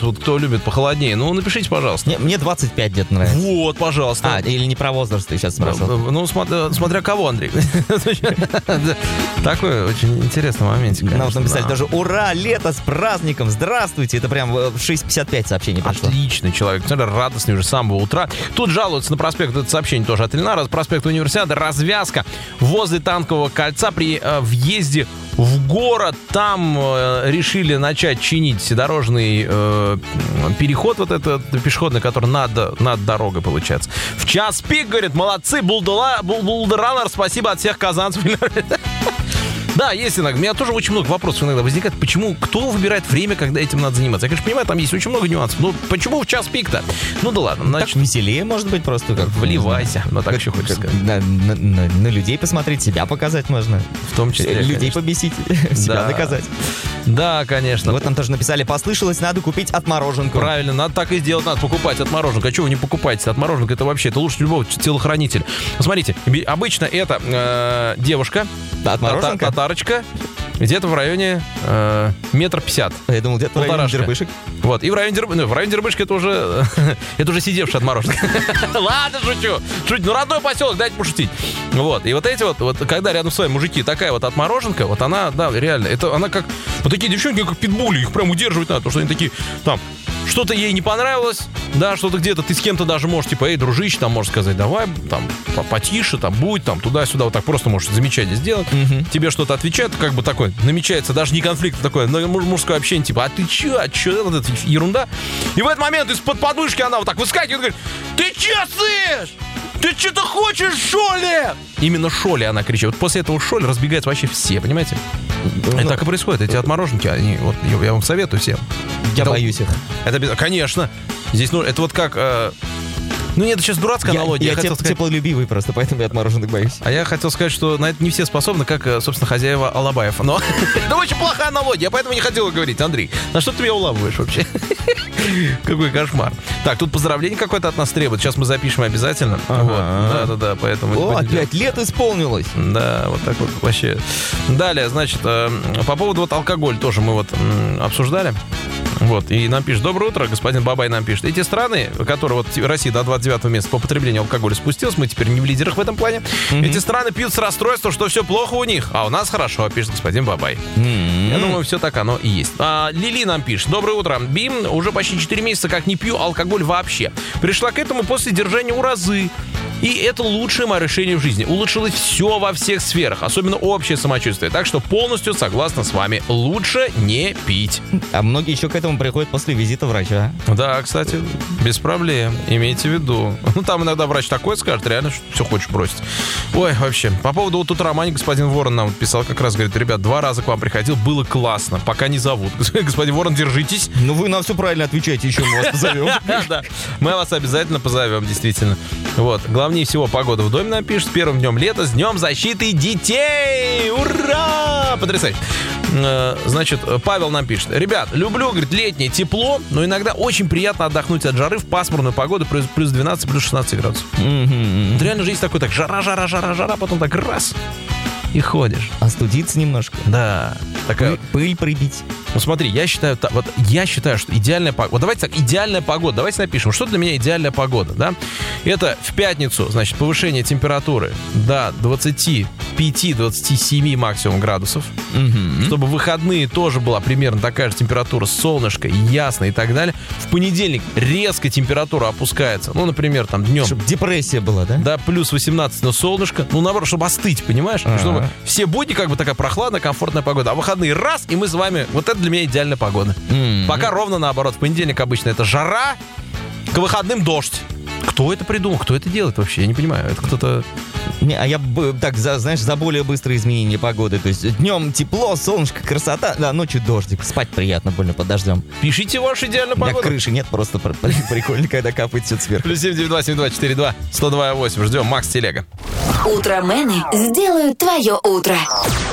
вот кто любит похолоднее, ну, напишите, пожалуйста. Мне 25 где-то нравится. Вот, пожалуйста. Или не про возраст ты сейчас спрашивал? Ну, смотря кого, Андрей. Такой очень интересный моментик. Нам написали даже «Ура, лето с праздником! Здравствуйте!» Это прям в 6:55 сообщение пришло. Отличный человек, радостный уже с самого утра. Тут жалуются на проспект, это сообщение тоже от Ильнара, проспект Универсиады, развязка возле Танкового кольца при въезде в город. Там решили начать чинить вседорожный переход, вот этот пешеходный, который над дорогой получается. В час пик, говорит, молодцы, Булдеранер, спасибо от всех казанцев. Да, есть иногда. У меня тоже очень много вопросов иногда возникает. Почему, кто выбирает время, когда этим надо заниматься? Я, конечно, понимаю, там есть очень много нюансов. Но почему в час пик-то? Ну да ладно. Значит, так веселее, может быть, просто как вливайся. Но так еще хочется сказать. На людей посмотреть, себя показать можно. В том числе, людей конечно. побесить, себя наказать. Да, конечно. Вот нам тоже написали, послышалось, надо купить отмороженку. Правильно, надо так и сделать, надо покупать отмороженку. А чего вы не покупаете? Отмороженка это вообще, это лучше любого телохранителя. Смотрите, обычно это девушка, татарочка, где-то в районе 1,50 метра. Я думал, где-то в районе дербышек. Вот, и в районе дербышек это уже сидевшая отмороженка. Ладно, шучу. Ну, родной поселок, дайте пошутить. Вот, и вот эти вот, когда рядом с вами мужики, такая вот отмороженка, вот она, да, реально, это она как, вот такие девчонки, как питбули, их прям удерживать надо, потому что они такие, там, что-то ей не понравилось, да, что-то где-то ты с кем-то даже можешь, типа, эй, дружище, там, можешь сказать, давай, там, потише, там, будь, там, туда-сюда, вот так просто можешь замечание сделать. Тебе что-то отвечает, как бы такой, намечается даже не конфликт, такое мужское общение, типа, а ты чё, вот эта ерунда. И в этот момент из-под подушки она вот так выскакивает и говорит, ты чё слышишь? Ты что-то хочешь, шоли? Именно шоли она кричит. Вот после этого шоли разбегаются вообще все, понимаете? И так и происходит. Эти отмороженки, они, вот, я вам советую всем. Я боюсь их. Это, конечно. Здесь, ну, это вот как... Ну нет, это сейчас дурацкая аналогия. Я теплолюбивый просто, поэтому я отмороженных боюсь. А я хотел сказать, что на это не все способны, как, собственно, хозяева Алабаев. Но это очень плохая аналогия, я поэтому не хотел говорить, Андрей. На что ты меня улавливаешь вообще? Какой кошмар. Так, тут поздравление какое-то от нас требует. Сейчас мы запишем обязательно. Да, поэтому... О, опять лет исполнилось. Да, вот так вот вообще. Далее, значит, по поводу вот алкоголя тоже мы вот обсуждали. Вот, и нам пишет, доброе утро, господин Бабай нам пишет. Эти страны, которые вот Россия до 29-го места по потреблению алкоголя спустилась, мы теперь не в лидерах в этом плане. Эти страны пьют с расстройством, что все плохо у них, а у нас хорошо, пишет господин Бабай. Я думаю, все так оно и есть. Лили нам пишет, доброе утро. Бим, уже почти 4 месяца как не пью алкоголь вообще. Пришла к этому после держания уразы. И это лучшее мое решение в жизни. Улучшилось все во всех сферах, особенно общее самочувствие. Так что полностью согласна с вами. Лучше не пить. А многие еще к этому приходят после визита врача. Да, кстати, без проблем. Имейте в виду. Ну, там иногда врач такой скажет, реально, что все хочешь бросить. Ой, вообще. По поводу вот тут Романе господин Ворон нам писал как раз, говорит, ребят, 2 раза к вам приходил, было классно, пока не зовут. Господин Ворон, держитесь. Ну, вы на все правильно отвечаете, еще мы вас позовем. Да, мы вас обязательно позовем, действительно. Вот. Главнее всего погода в доме нам пишет. С первым днем лета, с днем защиты детей! Ура! Потрясающе. Значит, Павел нам пишет. Ребят, люблю, говорит, летнее тепло, но иногда очень приятно отдохнуть от жары в пасмурную погоду, плюс 12, плюс 16 градусов. Реально жизнь такой, так жара, потом так раз, и ходишь. Остудиться немножко. Да. Такая... Пыль прибить. Ну смотри, я считаю, что идеальная погода. Вот давайте так, идеальная погода. Давайте напишем, что для меня идеальная погода, да? Это в пятницу, значит, повышение температуры до 25-27 максимум градусов. Чтобы в выходные тоже была примерно такая же температура, солнышко, ясно и так далее. В понедельник резко температура опускается. Ну, например, там днем. Чтобы депрессия была, да? Да, плюс 18, но солнышко. Ну, наоборот, чтобы остыть, понимаешь? Чтобы все будни как бы такая прохладная, комфортная погода. А выходные раз, и мы с вами... Вот это для меня идеальная погода. Пока ровно наоборот. В понедельник обычно это жара, к выходным дождь. Кто это придумал? Кто это делает вообще? Я не понимаю. Это кто-то... А я так, знаешь, за более быстрое изменение погоды. То есть днем тепло, солнышко, красота, да, ночью дождик. Спать приятно, больно под дождем. Пишите вашу идеальную погоду. У меня крыши нет, просто прикольно, когда капает все сверху. +7 9 2 7 2 4 2 102 8. Ждем. Макс Телега. Утромены сделают твое утро.